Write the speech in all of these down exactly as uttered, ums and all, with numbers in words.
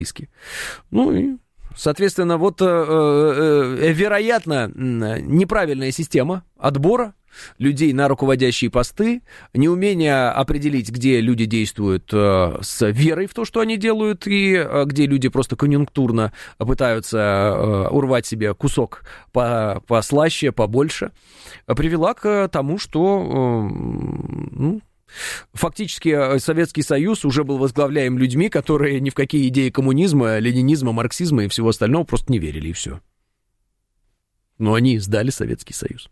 Ну и, соответственно, вот, э, э, вероятно, неправильная система отбора людей на руководящие посты, неумение определить, где люди действуют э, с верой в то, что они делают, и э, где люди просто конъюнктурно пытаются э, урвать себе кусок по, послаще, побольше, привела к тому, что э, ну, фактически Советский Союз уже был возглавляем людьми, которые ни в какие идеи коммунизма, ленинизма, марксизма и всего остального просто не верили, и все. Но они сдали Советский Союз.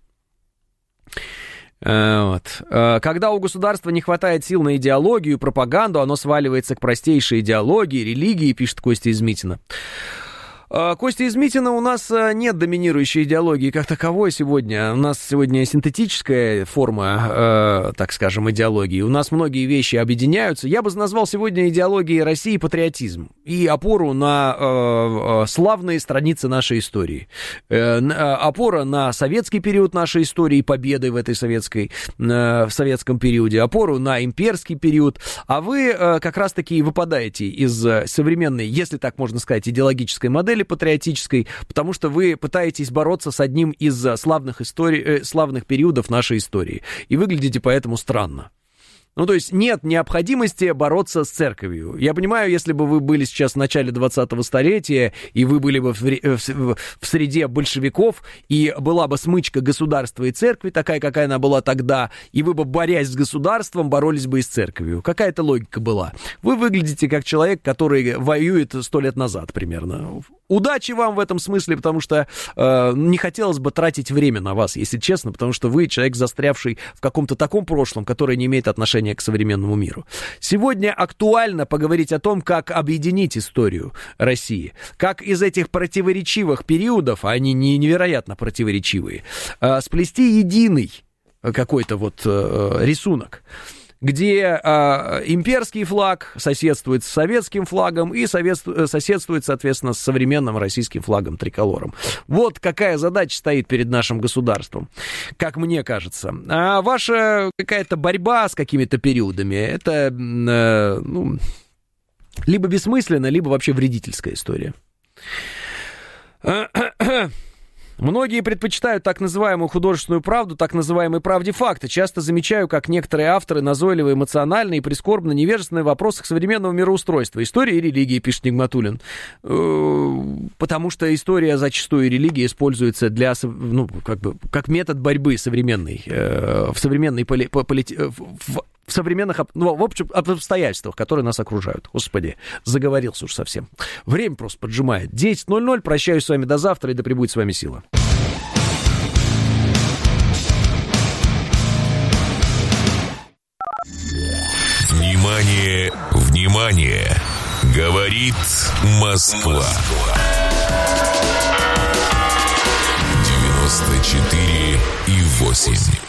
Вот. Когда у государства не хватает сил на идеологию, пропаганду, оно сваливается к простейшей идеологии, религии, пишет Костя из Митина. Костя из Митина, у нас нет доминирующей идеологии как таковой сегодня. У нас сегодня синтетическая форма, э, так скажем, идеологии. У нас многие вещи объединяются. Я бы назвал сегодня идеологией России патриотизм и опору на э, славные страницы нашей истории. Э, опора на советский период нашей истории, победы в этой советской, э, в советском периоде, опору на имперский период. А вы э, как раз-таки выпадаете из современной, если так можно сказать, идеологической модели, патриотической, потому что вы пытаетесь бороться с одним из славных, историй, э, славных периодов нашей истории. И выглядите поэтому странно. Ну, то есть нет необходимости бороться с церковью. Я понимаю, если бы вы были сейчас в начале двадцатого столетия, и вы были бы в, в, в среде большевиков, и была бы смычка государства и церкви, такая, какая она была тогда, и вы бы, борясь с государством, боролись бы и с церковью. Какая-то логика была. Вы выглядите как человек, который воюет сто лет назад примерно. Удачи вам в этом смысле, потому что э, не хотелось бы тратить время на вас, если честно, потому что вы человек, застрявший в каком-то таком прошлом, которое не имеет отношения к современному миру. Сегодня актуально поговорить о том, как объединить историю России, как из этих противоречивых периодов, а они не невероятно противоречивые, э, сплести единый какой-то вот э, рисунок, где э, имперский флаг соседствует с советским флагом и совет, соседствует, соответственно, с современным российским флагом триколором. Вот какая задача стоит перед нашим государством, как мне кажется. А ваша какая-то борьба с какими-то периодами, это э, ну, либо бессмысленная, либо вообще вредительская история. Многие предпочитают так называемую художественную правду, так называемой правде факта. Часто замечаю, как некоторые авторы назойливо эмоционально и прискорбно невежественны в вопросах современного мироустройства. История и религия, пишет Нигматуллин. Потому что история зачастую и религия используется для, ну, как бы, как метод борьбы современной, в современной поли, полити, в, в современных, ну, в общем, обстоятельствах, которые нас окружают. Господи, заговорился уж совсем. Время просто поджимает. десять ноль ноль. Прощаюсь с вами до завтра, и да пребудет с вами сила. Внимание, внимание! Говорит Москва. девяносто четыре и восемь.